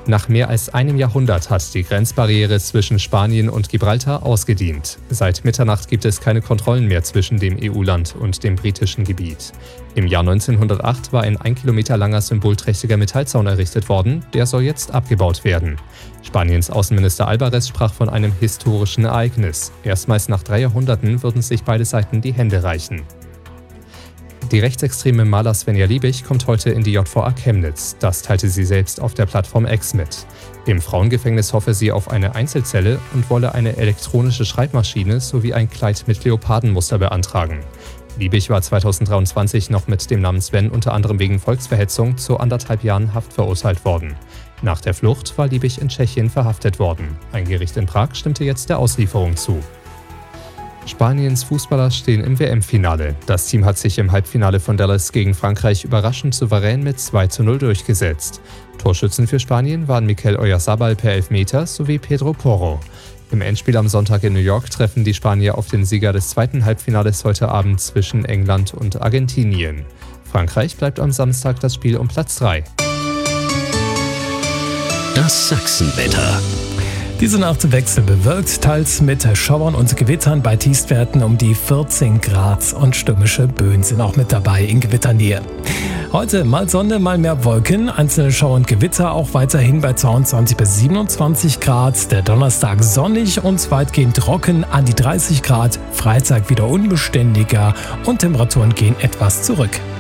Nach mehr als einem Jahrhundert hat die Grenzbarriere zwischen Spanien und Gibraltar ausgedient. Seit Mitternacht gibt es keine Kontrollen mehr zwischen dem EU-Land und dem britischen Gebiet. Im Jahr 1908 war ein 1 Kilometer langer symbolträchtiger Metallzaun errichtet worden, der soll jetzt abgebaut werden. Spaniens Außenminister Álvarez sprach von einem historischen Ereignis. Erstmals nach 3 Jahrhunderten würden sich beide Seiten die Hände reichen. Die rechtsextreme Maler Svenja Liebig kommt heute in die JVA Chemnitz. Das teilte sie selbst auf der Plattform X mit. Im Frauengefängnis hoffe sie auf eine Einzelzelle und wolle eine elektronische Schreibmaschine sowie ein Kleid mit Leopardenmuster beantragen. Liebig war 2023 noch mit dem Namen Sven unter anderem wegen Volksverhetzung zu 1,5 Jahren Haft verurteilt worden. Nach der Flucht war Liebig in Tschechien verhaftet worden. Ein Gericht in Prag stimmte jetzt der Auslieferung zu. Spaniens Fußballer stehen im WM-Finale. Das Team hat sich im Halbfinale von Dallas gegen Frankreich überraschend souverän mit 2:0 durchgesetzt. Torschützen für Spanien waren Mikel Oyarzabal per Elfmeter sowie Pedro Porro. Im Endspiel am Sonntag in New York treffen die Spanier auf den Sieger des zweiten Halbfinales heute Abend zwischen England und Argentinien. Frankreich bleibt am Samstag das Spiel um Platz 3. Das Sachsenwetter. Diese Nacht wechselbewölkt, teils mit Schauern und Gewittern bei Tiefstwerten um die 14 Grad und stürmische Böen sind auch mit dabei in Gewitternähe. Heute mal Sonne, mal mehr Wolken, einzelne Schauer und Gewitter auch weiterhin bei 22 bis 27 Grad. Der Donnerstag sonnig und weitgehend trocken an die 30 Grad. Freitag wieder unbeständiger und Temperaturen gehen etwas zurück.